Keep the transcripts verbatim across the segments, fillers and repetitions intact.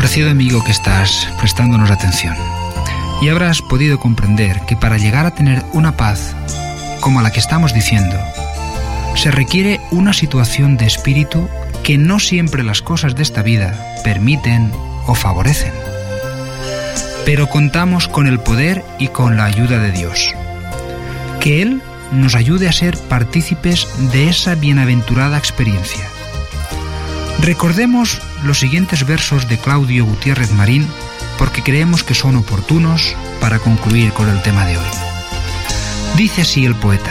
Apreciado amigo que estás prestándonos atención, y habrás podido comprender que para llegar a tener una paz como la que estamos diciendo, se requiere una situación de espíritu que no siempre las cosas de esta vida permiten o favorecen. Pero contamos con el poder y con la ayuda de Dios. Que Él nos ayude a ser partícipes de esa bienaventurada experiencia. Recordemos los siguientes versos de Claudio Gutiérrez Marín porque creemos que son oportunos para concluir con el tema de hoy. Dice así el poeta: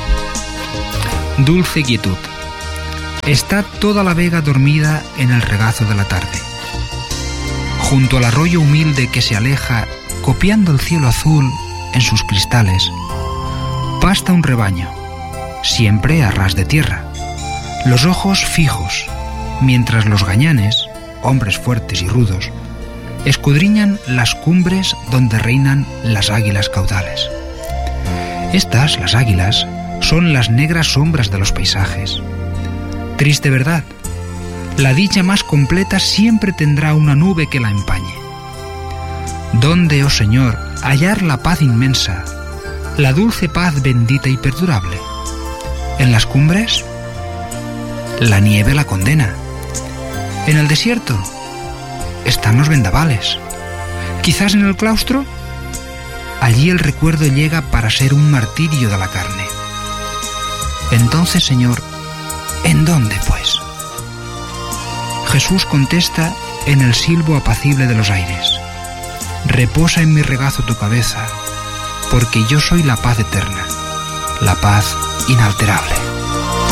dulce quietud, está toda la vega dormida en el regazo de la tarde. Junto al arroyo humilde que se aleja, copiando el cielo azul en sus cristales, pasta un rebaño, siempre a ras de tierra, los ojos fijos, mientras los gañanes, hombres fuertes y rudos, escudriñan las cumbres donde reinan las águilas caudales. Estas, las águilas, son las negras sombras de los paisajes. Triste verdad, la dicha más completa siempre tendrá una nube que la empañe. ¿Dónde, oh Señor, hallar la paz inmensa, la dulce paz bendita y perdurable? ¿En las cumbres? La nieve la condena. ¿En el desierto? Están los vendavales. ¿Quizás en el claustro? Allí el recuerdo llega para ser un martirio de la carne. Entonces, Señor, ¿en dónde, pues? Jesús contesta en el silbo apacible de los aires: reposa en mi regazo tu cabeza, porque yo soy la paz eterna, la paz inalterable.